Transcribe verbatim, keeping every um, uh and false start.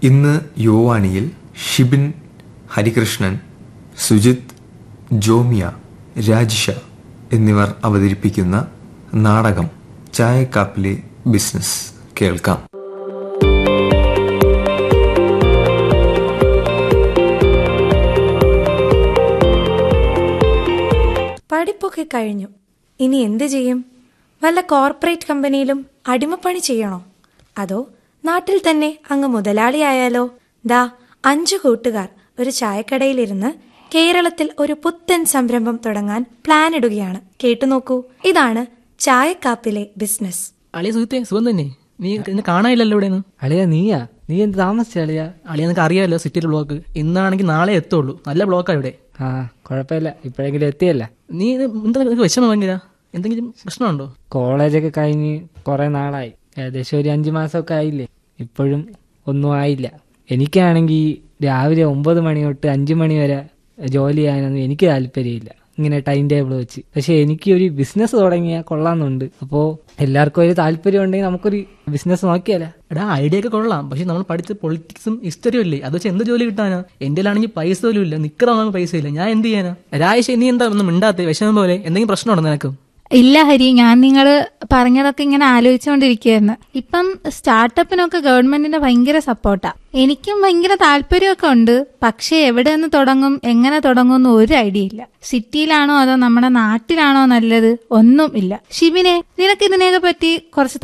ഇന്ന് യുവാനിയിൽ ഷിബിൻ, ഹരികൃഷ്ണൻ, സുജിത്, ജോമിയ, രാജിഷ എന്നിവർ അവതരിപ്പിക്കുന്ന നാടകം ചായക്കാപ്പിലെ ബിസിനസ് കേൾക്കാം. പഠിപ്പൊക്കെ കഴിഞ്ഞു, ഇനി എന്ത് ചെയ്യും? വല്ല കോർപ്പറേറ്റ് കമ്പനിയിലും അടിമപ്പണി ചെയ്യണോ? അതോ നാട്ടിൽ തന്നെ അങ്ങ് മുതലാളിയായാലോ? ദാ അഞ്ചു കൂട്ടുകാർ ഒരു ചായക്കടയിലിരുന്ന് കേരളത്തിൽ ഒരു പുത്തൻ സംരംഭം തുടങ്ങാൻ പ്ലാൻ ഇടുകയാണ്. കേട്ടുനോക്കൂ, ഇതാണ് ചായക്കാപ്പിലെ ബിസിനസ്. അളിയ സുഹൃത്തെ, സുഖം തന്നെ. നീ എന്നെ കാണാനില്ലല്ലോ ഇവിടെ. അളിയ നീയാ? നീ എന്ത് താമസിച്ച അളിയ? അളിയ നിനക്ക് അറിയാമല്ലോ സിറ്റിയിലെ ബ്ലോക്ക്. ഇന്നാണെങ്കിൽ നാളെ എത്തുള്ളൂ. നല്ല ബ്ലോക്കാണ് ഇവിടെ. ആ കുഴപ്പമില്ല, ഇപ്പോഴെങ്കിലും എത്തിയല്ല. നീ എന്താ നിനക്ക് വിഷമം ഭയങ്കര? എന്തെങ്കിലും പ്രശ്നമുണ്ടോ? കോളേജൊക്കെ കഴിഞ്ഞ് കുറെ നാളായി, ഏകദേശം ഒരു അഞ്ചു മാസമൊക്കെ ആയില്ലേ. ഇപ്പോഴും ഒന്നും ആയില്ല. എനിക്കാണെങ്കിൽ രാവിലെ ഒമ്പത് മണി തൊട്ട് അഞ്ചു മണി വരെ ജോലി ചെയ്യാനൊന്നും എനിക്ക് താല്പര്യമില്ല, ഇങ്ങനെ ടൈം ടേബിൾ വെച്ച്. പക്ഷെ എനിക്ക് ഒരു ബിസിനസ് തുടങ്ങിയാൽ കൊള്ളാമെന്നുണ്ട്. അപ്പോൾ എല്ലാവർക്കും ഒരു താല്പര്യം ഉണ്ടെങ്കിൽ നമുക്കൊരു ബിസിനസ് നോക്കിയാലോ? എടാ, ഐഡിയ ഒക്കെ കൊള്ളാം. പക്ഷെ നമ്മൾ പഠിച്ച പൊളിറ്റിക്സും ഹിസ്റ്ററിയും അല്ലേ, അത് വെച്ച് എന്ത് ജോലി കിട്ടാനാ? എൻ്റെ ആണെങ്കിൽ പൈസ പോലും ഇല്ല, നിക്കറാൻ പൈസ ഇല്ല. ഞാൻ എന്ത് ചെയ്യാനാ? രാജേഷ്, നീ എന്താ ഒന്നും മിണ്ടാത്ത? വിഷമം പോലെ എന്തെങ്കിലും പ്രശ്നമുണ്ടോ നിനക്ക്? ഇല്ല ഹരി, ഞാൻ നിങ്ങൾ പറഞ്ഞതൊക്കെ ഇങ്ങനെ ആലോചിച്ചുകൊണ്ടിരിക്കുകയായിരുന്നു. ഇപ്പം സ്റ്റാർട്ടപ്പിനൊക്കെ ഗവൺമെന്റിന്റെ ഭയങ്കര സപ്പോർട്ടാ. എനിക്കും ഭയങ്കര താല്പര്യമൊക്കെ ഉണ്ട്. പക്ഷെ എവിടെ നിന്ന് തുടങ്ങും, എങ്ങനെ തുടങ്ങും എന്ന് ഒരു ഐഡിയ ഇല്ല. സിറ്റിയിലാണോ അതോ നമ്മുടെ നാട്ടിലാണോ നല്ലത്, ഒന്നും ഇല്ല. ഷിബിനെ, നിനക്ക് ഇതിനെയൊക്കെ പറ്റി കുറച്ച്